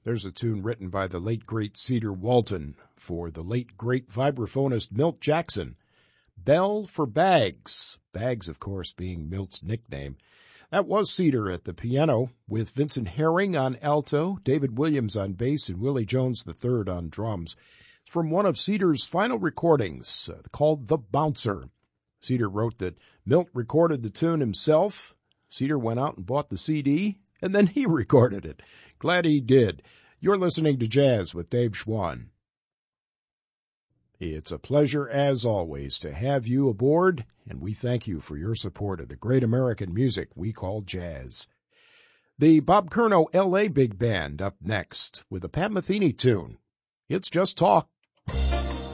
There's a tune written by the late, great Cedar Walton for the late, great vibraphonist Milt Jackson. Bell for Bags. Bags, of course, being Milt's nickname. That was Cedar at the piano, with Vincent Herring on alto, David Williams on bass, and Willie Jones III on drums. It's from one of Cedar's final recordings, called The Bouncer. Cedar wrote that Milt recorded the tune himself. Cedar went out and bought the CD, and then he recorded it. Glad he did. You're listening to Jazz with Dave Schwann. It's a pleasure, as always, to have you aboard, and we thank you for your support of the great American music we call jazz. The Bob Curnow L.A. Big Band up next with a Pat Metheny tune. It's Just Talk.